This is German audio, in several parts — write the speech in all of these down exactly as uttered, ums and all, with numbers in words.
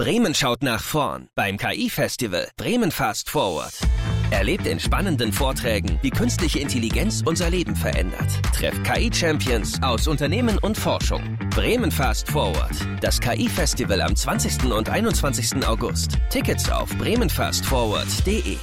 Bremen schaut nach vorn beim K I-Festival Bremen Fast Forward. Erlebt in spannenden Vorträgen, wie künstliche Intelligenz unser Leben verändert. Trefft K I-Champions aus Unternehmen und Forschung. Bremen Fast Forward. Das K I-Festival am zwanzigsten und einundzwanzigsten August. Tickets auf bremen fast forward punkt de.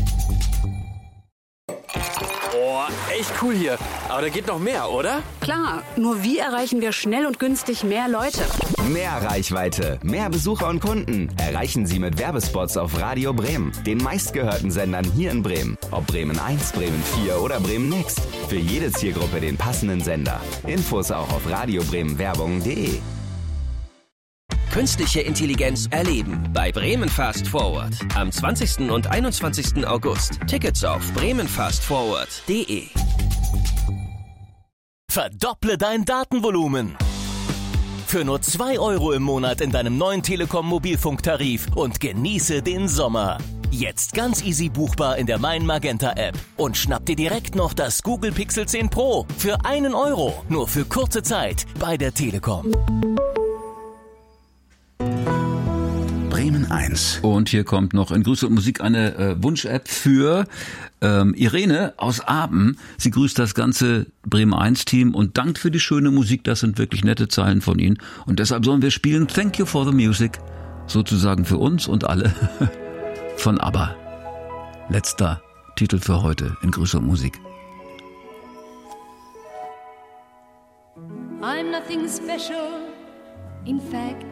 Boah, echt cool hier. Aber da geht noch mehr, oder? Klar, nur wie erreichen wir schnell und günstig mehr Leute? Mehr Reichweite, mehr Besucher und Kunden erreichen Sie mit Werbespots auf Radio Bremen, den meistgehörten Sendern hier in Bremen. Ob Bremen eins, Bremen vier oder Bremen Next. Für jede Zielgruppe den passenden Sender. Infos auch auf radio bremen werbung punkt de. Künstliche Intelligenz erleben bei Bremen Fast Forward am zwanzigsten und einundzwanzigsten August. Tickets auf bremen fast forward punkt de. Verdopple dein Datenvolumen. Für nur zwei Euro im Monat in deinem neuen Telekom-Mobilfunktarif und genieße den Sommer. Jetzt ganz easy buchbar in der Mein Magenta App. Und schnapp dir direkt noch das Google Pixel zehn Pro für einen Euro. Nur für kurze Zeit bei der Telekom. Bremen eins. Und hier kommt noch in Grüße und Musik eine äh, Wunsch-App für ähm, Irene aus Aben. Sie grüßt das ganze Bremen eins Team und dankt für die schöne Musik. Das sind wirklich nette Zeilen von Ihnen. Und deshalb sollen wir spielen Thank You for the Music. Sozusagen für uns und alle von ABBA. Letzter Titel für heute in Grüße und Musik. I'm nothing special, in fact